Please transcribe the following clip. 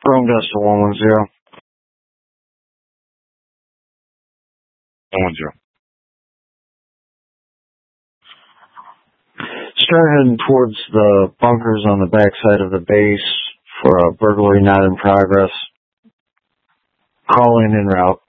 Chrome Duster 110. 110. Start heading towards the bunkers on the backside of the base for a burglary not in progress. Call in route.